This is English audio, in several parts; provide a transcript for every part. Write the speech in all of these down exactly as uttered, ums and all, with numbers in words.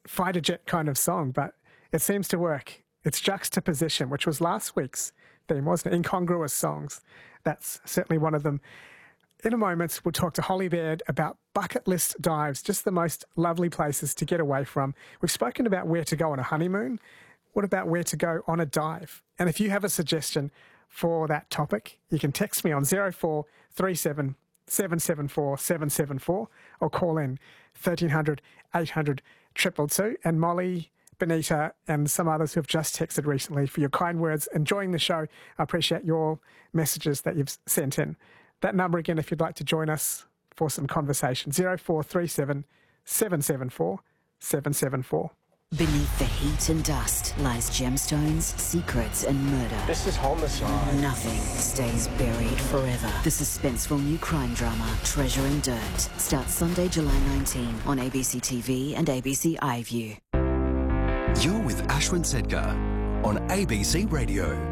fighter jet kind of song, but it seems to work. It's juxtaposition, which was last week's theme, wasn't it? Incongruous songs. That's certainly one of them. In a moment, we'll talk to Holly Baird about bucket list dives, just the most lovely places to get away from. We've spoken about where to go on a honeymoon. What about where to go on a dive? And if you have a suggestion for that topic, you can text me on zero four three seven, seven seven four, seven seven four or call in thirteen hundred, eight hundred, two two two. And Molly, Benita and some others who have just texted recently for your kind words, enjoying the show. I appreciate your messages that you've sent in. That number again, if you'd like to join us for some conversation, zero four three seven, seven seven four, seven seven four. Beneath the heat and dust lies gemstones, secrets and murder. This is homicide. Nothing stays buried forever. The suspenseful new crime drama, Treasure and Dirt, starts Sunday, July nineteenth on A B C T V and A B C iView. You're with Ashwin Sedgar on A B C Radio.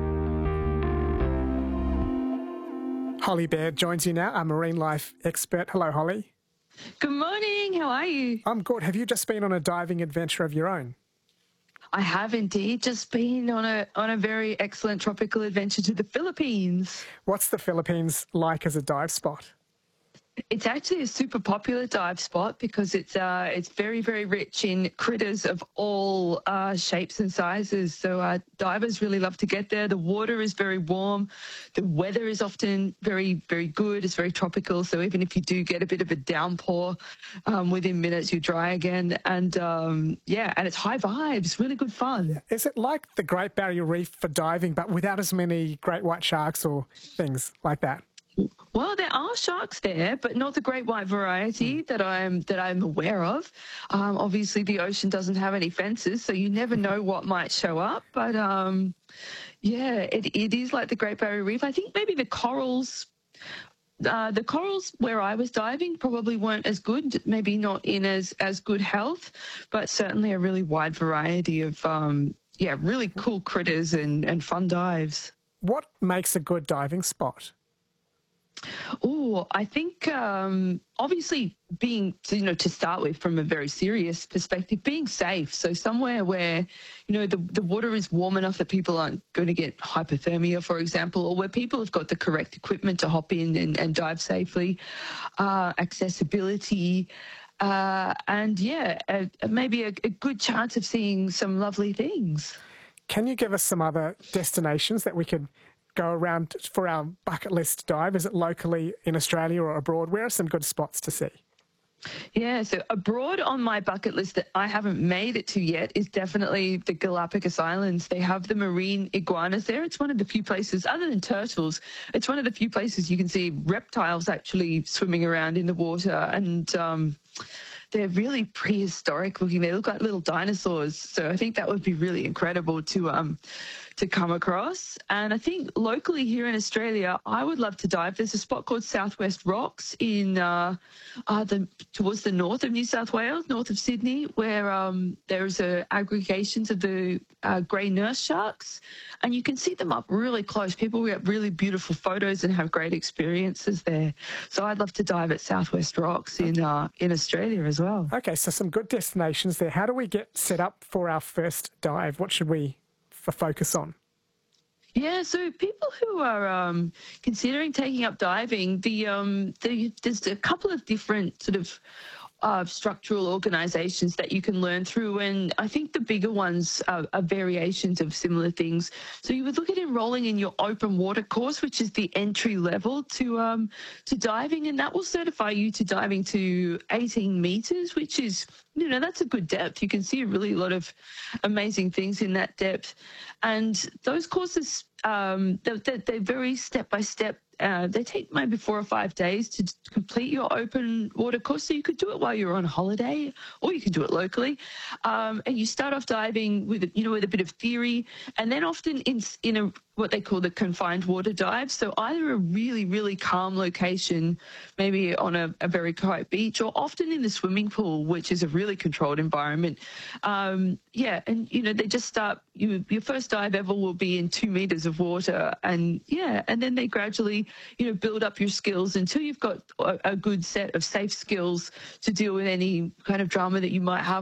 Holly Baird joins you now, our marine life expert. Hello, Holly. Good morning. How are you? I'm good. Have you just been on a diving adventure of your own? I have indeed just been on a on a very excellent tropical adventure to the Philippines. What's the Philippines like as a dive spot? It's actually a super popular dive spot because it's uh, it's very, very rich in critters of all uh, shapes and sizes. So uh, divers really love to get there. The water is very warm. The weather is often very, very good. It's very tropical. So even if you do get a bit of a downpour, um, within minutes you're dry again. And um, yeah, and it's high vibes, really good fun. Is it like the Great Barrier Reef for diving, but without as many great white sharks or things like that? Well, there are sharks there, but not the great white variety that I'm that I'm aware of. Um, obviously, the ocean doesn't have any fences, so you never know what might show up. But um, yeah, it, it is like the Great Barrier Reef. I think maybe the corals, uh, the corals where I was diving probably weren't as good, maybe not in as as good health, but certainly a really wide variety of um, yeah, really cool critters and and fun dives. What makes a good diving spot? Oh, I think um, obviously being, you know, to start with from a very serious perspective, being safe. So somewhere where, you know, the, the water is warm enough that people aren't going to get hypothermia, for example, or where people have got the correct equipment to hop in and, and dive safely, uh, accessibility, uh, and yeah, a, a, maybe a, a good chance of seeing some lovely things. Can you give us some other destinations that we could go around for our bucket list dive? Is it locally in Australia or abroad? Where are some good spots to see? Yeah, so abroad on my bucket list that I haven't made it to yet is definitely the Galapagos Islands. They have the marine iguanas there. It's one of the few places, other than turtles, it's one of the few places you can see reptiles actually swimming around in the water. And um, they're really prehistoric looking. They look like little dinosaurs. So I think that would be really incredible to um to come across. And I think locally here in Australia, I would love to dive. There's a spot called Southwest Rocks in uh, uh the towards the north of New South Wales, north of Sydney, where um there's a aggregations of the uh, grey nurse sharks, and you can see them up really close. People get really beautiful photos and have great experiences there. So I'd love to dive at Southwest Rocks in uh, in Australia as well. Okay, so some good destinations there. How do we get set up for our first dive? What should we f- focus on? Yeah, so people who are um, considering taking up diving, the, um, the there's a couple of different sort of uh, structural organisations that you can learn through, and I think the bigger ones are, are variations of similar things. So you would look at enrolling in your open water course, which is the entry level to um, to diving, and that will certify you to diving to eighteen metres, which is, you know, that's a good depth. You can see a really lot of amazing things in that depth. And those courses, um, they're, they're very step-by-step. Uh, they take maybe four or five days to complete your open water course. So you could do it while you're on holiday, or you can do it locally. Um, and you start off diving with, you know, with a bit of theory, and then often in in a what they call the confined water dive. So either a really, really calm location, maybe on a, a very quiet beach, or often in the swimming pool, which is a really controlled environment. Um, yeah, and, you know, they just start, you, your first dive ever will be in two meters of water. And, yeah, and then they gradually, you know, build up your skills until you've got a, a good set of safe skills to deal with any kind of drama that you might have